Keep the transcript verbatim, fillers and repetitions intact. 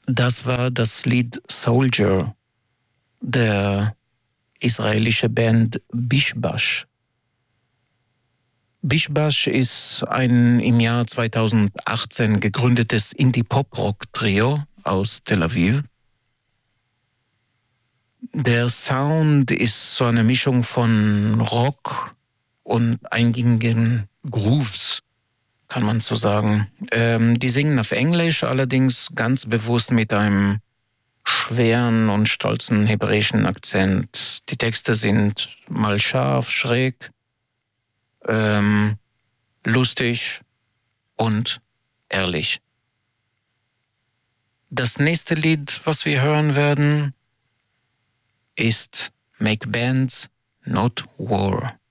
Das war das Lied Soldier der israelischen Band Bishbash. Bishbash ist ein im Jahr zweitausendachtzehn gegründetes Indie-Pop-Rock-Trio aus Tel Aviv. Der Sound ist so eine Mischung von Rock und eingängigen Grooves, kann man so sagen. Ähm, die singen auf Englisch, allerdings ganz bewusst mit einem schweren und stolzen hebräischen Akzent. Die Texte sind mal scharf, schräg, ähm, lustig und ehrlich. Das nächste Lied, was wir hören werden, ist Make Bands, Not War.